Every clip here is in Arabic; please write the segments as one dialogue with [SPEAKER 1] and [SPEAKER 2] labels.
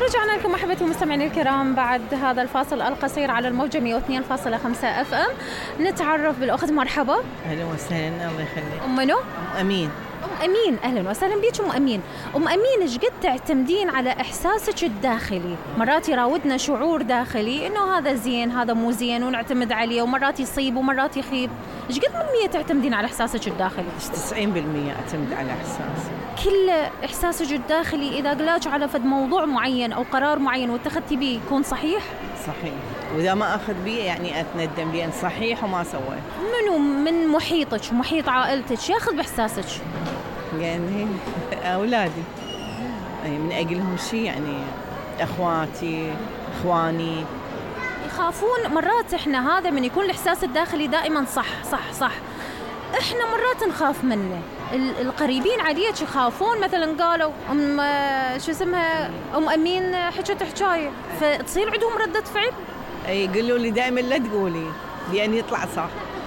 [SPEAKER 1] رجعنا لكم أحبتي المستمعين الكرام بعد هذا الفاصل القصير على الموجة 102.5 FM. نتعرف بالأخت. مرحبا.
[SPEAKER 2] أهلا وسهلا. الله يخليك.
[SPEAKER 1] أم منو؟
[SPEAKER 2] أم أمين.
[SPEAKER 1] أم أمين، أهلا وسهلا بيك أم أمين. أم أمين، إيش قد تعتمدين على إحساسك الداخلي؟ مرات يراودنا شعور داخلي إنه هذا زين هذا مو زين ونعتمد عليه، ومرات يصيب ومرات يخيب. إيش قد من 100 تعتمدين على إحساسك الداخلي؟
[SPEAKER 2] 90% أعتمد على إحساسي.
[SPEAKER 1] كل إحساسك الداخلي إذا قلاج على فد موضوع معين أو قرار معين واتخذتي به يكون صحيح؟
[SPEAKER 2] صحيح، وإذا ما أخذ بيه يعني أتندم لأن صحيح وما سويت.
[SPEAKER 1] منو من محيطك محيط عائلتك ياخذ بإحساسك؟
[SPEAKER 2] يعني أولادي، من أجلهم شيء، يعني أخواتي إخواني
[SPEAKER 1] يخافون مرات. إحنا هذا من يكون الإحساس الداخلي دائما صح صح صح، إحنا مرات نخاف منه. القريبين عليك يخافون، مثلا قالوا شو اسمها أم أمين حكت حكاية فتصير عندهم ردة فعل.
[SPEAKER 2] يقولوا لي دائما لا تقولي لأن يطلع صح.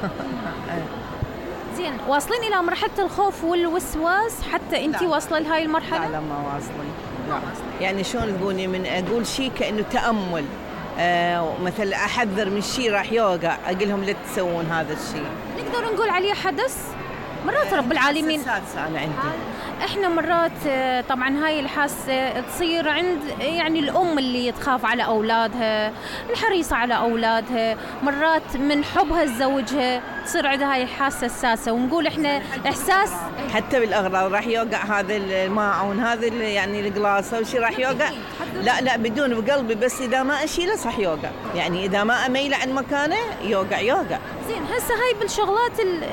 [SPEAKER 1] زين، واصلين إلى مرحلة الخوف والوسواس حتى أنتي واصلة لهاي المرحلة؟
[SPEAKER 2] لا ما واصلين. لا. يعني شلون تقولي من أقول شيء كأنه تأمل، مثلا أحذر من شيء راح يوقع، أقول لهم لا تسوون هذا الشيء.
[SPEAKER 1] نقدر نقول عليه حدث مرات رب العالمين.
[SPEAKER 2] أنا عندي
[SPEAKER 1] إحنا مرات طبعاً هاي الحاسة تصير عند يعني الأم اللي تخاف على أولادها، الحريصة على أولادها، مرات من حبها لزوجها تصير عندها هاي الحاسة الساسة. ونقول إحنا إحساس
[SPEAKER 2] حتى بالأغراض راح يوقع هذا الماعون، هذا يعني القلاصة وشي راح يوقع. لا بدون بقلبي، بس إذا ما أشيله صح يوقع، يعني إذا ما أميله عن مكانه يوقع.
[SPEAKER 1] زين، هسه هاي بالشغلات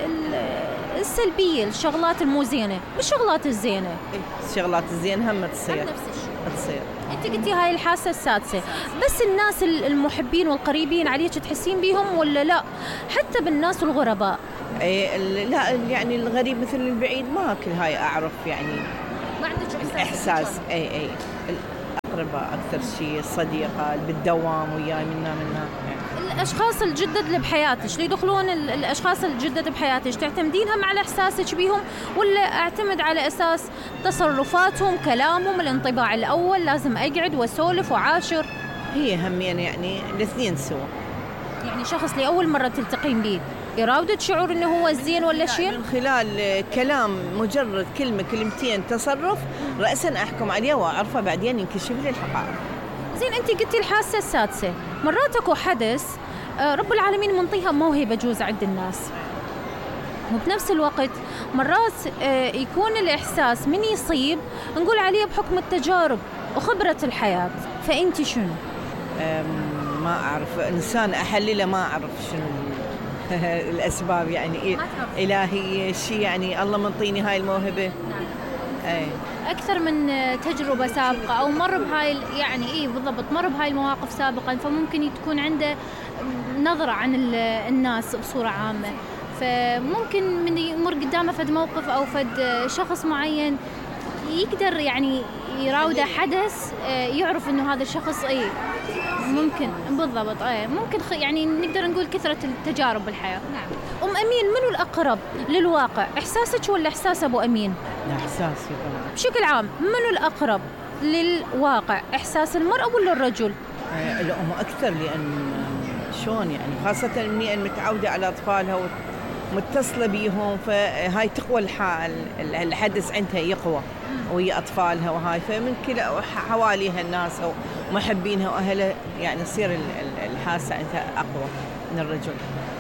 [SPEAKER 1] السلبية، الشغلات المو زينة، بالشغلات الزينة.
[SPEAKER 2] الشغلات الزينة هم تصير.
[SPEAKER 1] انت قلتي هاي الحاسة السادسة، بس الناس المحبين والقريبين عليك تحسين بيهم ولا لا؟ حتى بالناس الغرباء؟
[SPEAKER 2] لا يعني الغريب مثل البعيد ما كل هاي أعرف، يعني
[SPEAKER 1] ما عندك
[SPEAKER 2] إحساس. أي الأقرباء أكثر شيء، الصديقة اللي بالدوام وياي منا
[SPEAKER 1] الأشخاص الجدد اللي بحياتك، اللي يدخلون الأشخاص الجدد بحياتك، تعتمدينهم على إحساسك بيهم ولا أعتمد على أساس تصرفاتهم كلامهم الانطباع الأول لازم أقعد وأسولف وعاشر؟
[SPEAKER 2] هي همين يعني الاثنين سوا.
[SPEAKER 1] يعني شخص لأول مرة تلتقين به يراودك شعور إنه هو الزين ولا شيء؟
[SPEAKER 2] من خلال كلام، مجرد كلمة كلمتين تصرف رأسا أحكم عليه وأعرفه بعدين ينكشف لي الحقائق.
[SPEAKER 1] زين، أنت قلتي الحاسة السادسة، مرات أكو حدث رب العالمين منطيها موهبة جوز عند الناس، وبنفس الوقت مرات يكون الإحساس من يصيب نقول عليه بحكم التجارب وخبرة الحياة. فأنت شنو؟
[SPEAKER 2] ما أعرف، إنسان أحلله ما أعرف شنو الأسباب، يعني إلهي شيء، يعني الله منطيني هاي الموهبة.
[SPEAKER 1] أي. أكثر من تجربة سابقة أو مر بهاي، يعني بالضبط مر بهاي المواقف سابقا، فممكن تكون عنده نظرة عن الناس بصورة عامة، فممكن من يمر قدامه فد موقف أو فد شخص معين يقدر يعني يراوده حدث يعرف إنه هذا الشخص ممكن بالضبط ممكن يعني نقدر نقول كثرة التجارب بالحياة. نعم. أم أمين، منو الأقرب للواقع، إحساسك ولا إحساس أبو أمين؟
[SPEAKER 2] إحساسي طبعا.
[SPEAKER 1] بشكل عام منو الأقرب للواقع، إحساس المرأة ولا الرجل؟
[SPEAKER 2] الأم أكثر، لأن شلون يعني خاصة إني متعودة على أطفالها ومتصلة بيهم، فهاي تقوى الحدث عندها يقوى وهي أطفالها وهاي، فمن كل حواليها الناس أو محبينها وأهلها، يعني تصير الحاسة عندها أقوى من الرجل.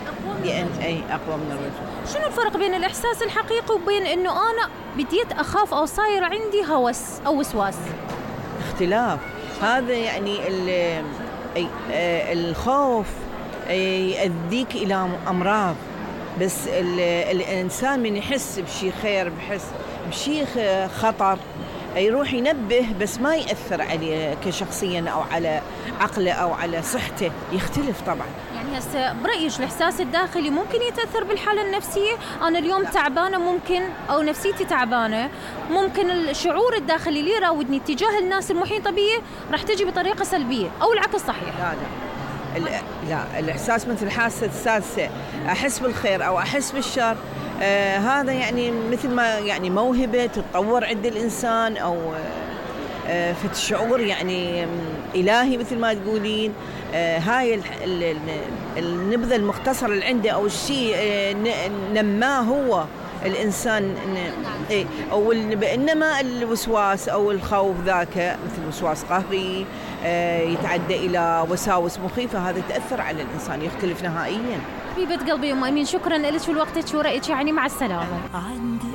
[SPEAKER 2] أقوى من الرجل.
[SPEAKER 1] شنو الفرق بين الإحساس الحقيقي وبين إنه أنا بديت أخاف أو صاير عندي هوس أو وسواس؟
[SPEAKER 2] اختلاف. هذا يعني الخوف يؤديك إلى أمراض، بس الإنسان من يحس بشي خير، بحس بشي خطر، يروح ينبه، بس ما يأثر عليه كشخصيا أو على عقله أو على صحته، يختلف طبعا.
[SPEAKER 1] يعني هسه برأيك الإحساس الداخلي ممكن يتأثر بالحالة النفسية؟ أنا اليوم تعبانة ممكن، أو نفسيتي تعبانة، ممكن الشعور الداخلي اللي يراودني تجاه الناس المحيطة بي راح تجي بطريقة سلبية، أو العكس صحيح؟
[SPEAKER 2] لا الإحساس مثل الحاسة السادسة، أحس بالخير أو أحس بالشر، هذا يعني مثل ما يعني موهبة تتطور عند الإنسان، أو فالشعور يعني إلهي مثل ما تقولين. هاي النبذة المختصرة اللي عنده أو الشيء نماه هو الإنسان. أو إنما الوسواس أو الخوف ذاك مثل وسواس قهري يتعدى إلى وساوس مخيفة، هذا تأثر على الإنسان، يختلف نهائياً.
[SPEAKER 1] حبيبة قلبي أم أمين، شكراً لك، شو وقتك، شو رأيك، يعني مع السلامة.